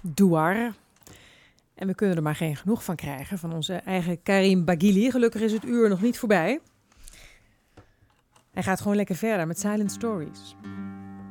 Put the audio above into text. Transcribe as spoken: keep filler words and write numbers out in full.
Douar. En we kunnen er maar geen genoeg van krijgen, van onze eigen Karim Baghili. Gelukkig is het uur nog niet voorbij. Hij gaat gewoon lekker verder met Silent Stories.